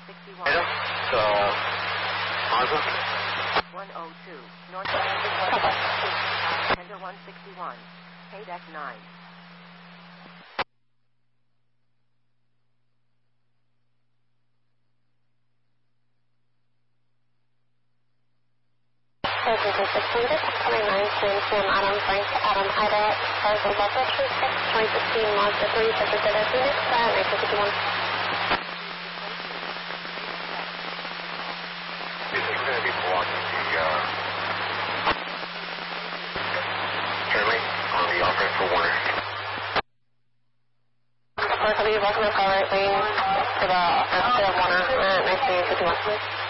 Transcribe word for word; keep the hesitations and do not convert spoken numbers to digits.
sixty-one. So, Mazda? one oh two. North Atlantic Tender one sixty-one. K deck nine. twenty-nine, Sam Adam, Frank Adam, Ida, Carson Delta, twenty-six, twenty sixteen, Mazda three, Central Data Phoenix, nineteen fifty-one. This is going to be blocking the, uh, turn lane on the off-ramp for Warner. Of course, I'll be blocking the car right lane for the, uh, Warner, uh, nineteen fifty-one.